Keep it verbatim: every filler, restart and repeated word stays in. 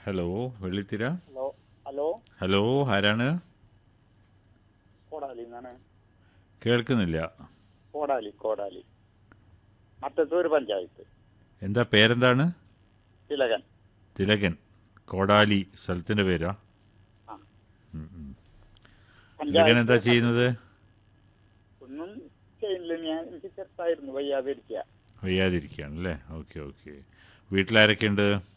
Hello, വെള്ളിത്തിര. Hello hello hello, ആരാണ്? കോടാലി എന്നാണ്. കേൾക്കുന്നില്ല. കോടാലി കോടാലി മറ്റത്തൂർ പഞ്ചായത്ത്. എന്താ പേരെന്താണ്? തിലകൻ. തിലകൻ. കോടാലി സ്ഥലത്തിൻ്റെ പേരാ? ആ ഉം, ഉം. തിലകൻ പഞ്ചായത്ത് എന്താ മറ്റ- ചെയ്യുന്നത്? ഒന്നും ചെയ്യില്ല, ഞാൻ എനിക്ക് ചെറുതായിരുന്നു, വയ്യാതിരിക്കുക. വയ്യാതിരിക്കുകയാണല്ലേ? Okay okay. വീട്ടിലാരൊക്കെ ഉണ്ട്?